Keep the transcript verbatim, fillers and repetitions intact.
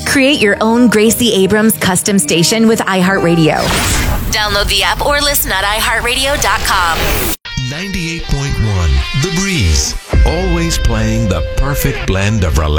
Create your own Gracie Abrams custom station with iHeartRadio. Download the app or listen at i heart radio dot com. ninety-eight point one The Breeze. Always playing the perfect blend of relaxation